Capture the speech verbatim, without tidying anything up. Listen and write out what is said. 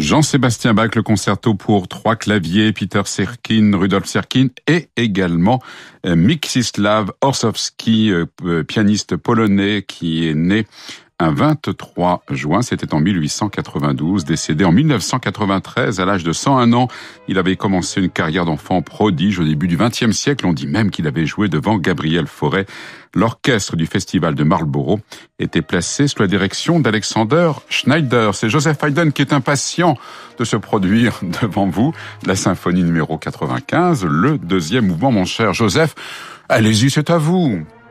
Jean-Sébastien Bach, le concerto pour trois claviers, Peter Serkin, Rudolf Serkin et également Mieczyslaw Orsowski, pianiste polonais qui est né un vingt-trois juin, c'était en mille huit cent quatre-vingt-douze, décédé en mille neuf cent quatre-vingt-treize à l'âge de cent un ans. Il avait commencé une carrière d'enfant prodige au début du vingtième siècle. On dit même qu'il avait joué devant Gabriel Fauré. L'orchestre du festival de Marlborough était placé sous la direction d'Alexander Schneider. C'est Joseph Haydn qui est impatient de se produire devant vous. La symphonie numéro quatre-vingt-quinze, le deuxième mouvement, mon cher Joseph. Allez-y, c'est à vous.